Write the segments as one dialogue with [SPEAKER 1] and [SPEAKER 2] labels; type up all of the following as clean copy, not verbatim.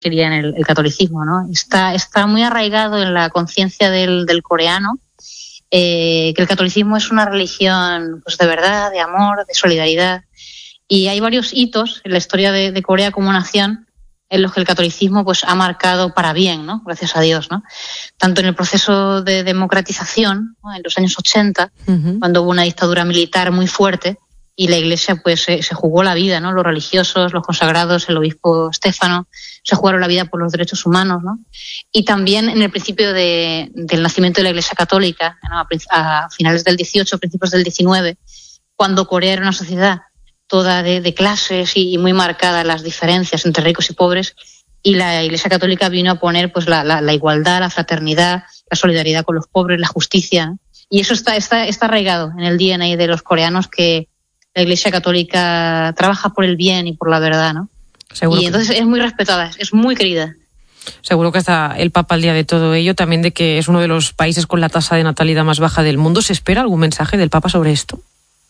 [SPEAKER 1] sería el catolicismo, ¿no? Está muy arraigado en la conciencia del coreano, que el catolicismo es una religión pues de verdad, de amor, de solidaridad. Y hay varios hitos en la historia de Corea como nación en los que el catolicismo pues ha marcado para bien, ¿no? Gracias a Dios, ¿no? Tanto en el proceso de democratización, ¿no? En los años 80, cuando hubo una dictadura militar muy fuerte y la Iglesia pues se jugó la vida, ¿no? Los religiosos, los consagrados, el obispo Estéfano se jugaron la vida por los derechos humanos, ¿no? Y también en el principio del nacimiento de la Iglesia Católica, ¿no? A finales del 18, principios del 19, cuando Corea era una sociedad toda de clases y muy marcadas las diferencias entre ricos y pobres, y la Iglesia Católica vino a poner pues la igualdad, la fraternidad, la solidaridad con los pobres, la justicia, ¿no? Y eso está arraigado en el DNA de los coreanos, que la Iglesia Católica trabaja por el bien y por la verdad, ¿no?
[SPEAKER 2] Seguro
[SPEAKER 1] y entonces es muy respetada, es muy querida.
[SPEAKER 2] Seguro que está el Papa al día de todo ello, también de que es uno de los países con la tasa de natalidad más baja del mundo. ¿Se espera algún mensaje del Papa sobre esto?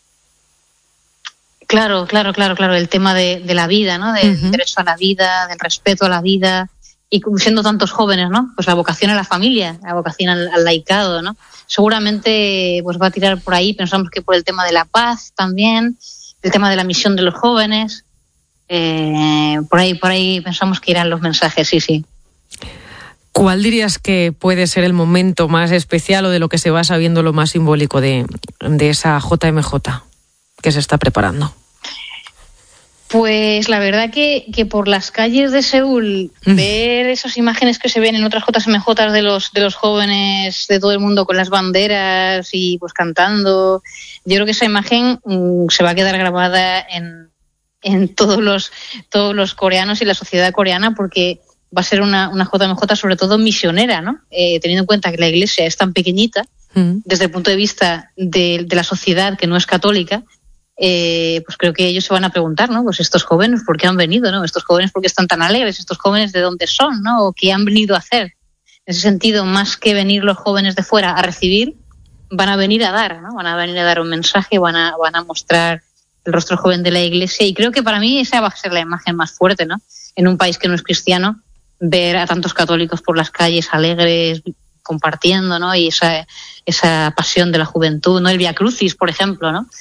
[SPEAKER 1] Claro. El tema de la vida, ¿no? Del derecho a la vida, del respeto a la vida. Y siendo tantos jóvenes, ¿no? Pues la vocación a la familia, la vocación al laicado, ¿no? Seguramente pues va a tirar por ahí. Pensamos que por el tema de la paz también, el tema de la misión de los jóvenes. Por ahí pensamos que irán los mensajes, sí.
[SPEAKER 2] ¿Cuál dirías que puede ser el momento más especial o de lo que se va sabiendo lo más simbólico de esa JMJ que se está preparando?
[SPEAKER 1] Pues la verdad que por las calles de Seúl, ver esas imágenes que se ven en otras JMJ de los jóvenes de todo el mundo con las banderas y pues cantando, yo creo que esa imagen se va a quedar grabada en todos los coreanos y la sociedad coreana, porque va a ser una JMJ sobre todo misionera, ¿no? Teniendo en cuenta que la iglesia es tan pequeñita, desde el punto de vista de la sociedad que no es católica, pues creo que ellos se van a preguntar, ¿no? Pues estos jóvenes, ¿por qué han venido, no? Estos jóvenes, ¿por qué están tan alegres? Estos jóvenes, ¿de dónde son, no? ¿O qué han venido a hacer? En ese sentido, más que venir los jóvenes de fuera a recibir, van a venir a dar, ¿no? Van a venir a dar un mensaje, van a mostrar el rostro joven de la Iglesia, y creo que para mí esa va a ser la imagen más fuerte, ¿no? En un país que no es cristiano, ver a tantos católicos por las calles alegres, compartiendo, ¿no? Y esa pasión de la juventud, ¿no? El Vía Crucis, por ejemplo, ¿no?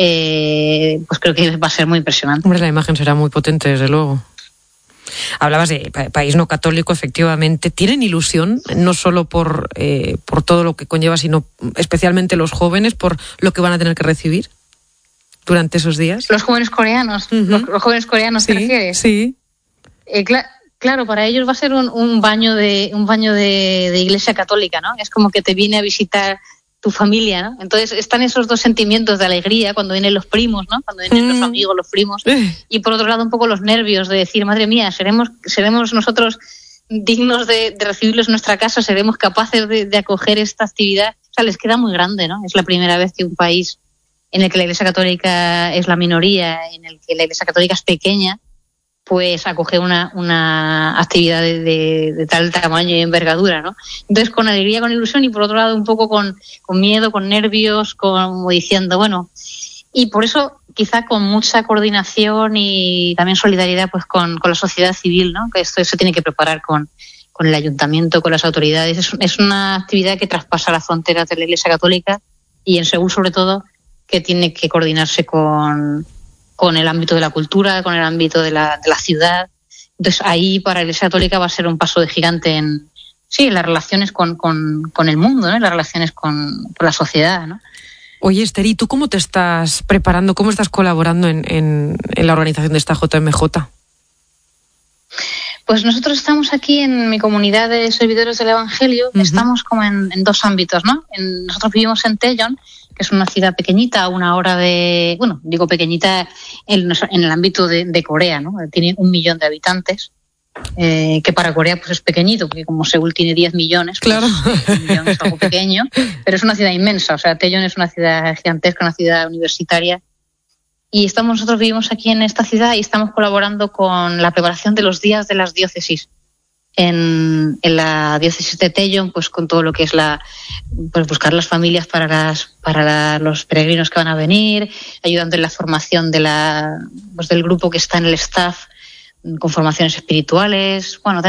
[SPEAKER 1] Pues creo que va a ser muy impresionante.
[SPEAKER 2] Hombre, la imagen será muy potente, desde luego. Hablabas de país no católico, efectivamente. ¿Tienen ilusión, no solo por todo lo que conlleva, sino especialmente los jóvenes, por lo que van a tener que recibir durante esos días?
[SPEAKER 1] Los jóvenes coreanos, los jóvenes coreanos, ¿te refieres?
[SPEAKER 2] Sí.
[SPEAKER 1] Claro, para ellos va a ser un baño de iglesia católica, ¿no? Es como que te viene a visitar tu familia, ¿no? Entonces están esos dos sentimientos de alegría cuando vienen los primos, ¿no? Cuando vienen los amigos, los primos, y por otro lado un poco los nervios de decir, madre mía, seremos nosotros dignos de recibirlos en nuestra casa, seremos capaces de acoger esta actividad. O sea, les queda muy grande, ¿no? Es la primera vez que un país en el que la Iglesia Católica es la minoría, en el que la Iglesia Católica es pequeña, pues acoge una actividad de tal tamaño y envergadura, ¿no? Entonces, con alegría, con ilusión, y por otro lado un poco con miedo, con nervios, como diciendo, bueno, y por eso quizá con mucha coordinación y también solidaridad pues con la sociedad civil, ¿no? Que esto se tiene que preparar con el ayuntamiento, con las autoridades. Es una actividad que traspasa las fronteras de la Iglesia Católica, y en Seúl sobre todo, que tiene que coordinarse con el ámbito de la cultura, con el ámbito de la ciudad. Entonces ahí para la Iglesia Católica va a ser un paso de gigante en las relaciones con el mundo, ¿no? En las relaciones con la sociedad, ¿no?
[SPEAKER 2] Oye, Esther, ¿y tú cómo te estás preparando, cómo estás colaborando en la organización de esta JMJ?
[SPEAKER 1] Pues nosotros estamos aquí en mi comunidad de servidores del Evangelio, estamos como en dos ámbitos, ¿no? Nosotros vivimos en Daejeon, que es una ciudad pequeñita, a una hora digo pequeñita en el ámbito de Corea, ¿no? Tiene 1 millón de habitantes, que para Corea pues es pequeñito, porque como Seúl tiene 10 millones,
[SPEAKER 2] claro.
[SPEAKER 1] Pues 1 millón es algo pequeño, pero es una ciudad inmensa. O sea, Daejeon es una ciudad gigantesca, una ciudad universitaria, y nosotros vivimos aquí en esta ciudad y estamos colaborando con la preparación de los días de las diócesis. En la diócesis de Daejeon, pues con todo lo que es pues buscar las familias para los peregrinos que van a venir, ayudando en la formación del grupo que está en el staff con formaciones espirituales. Bueno,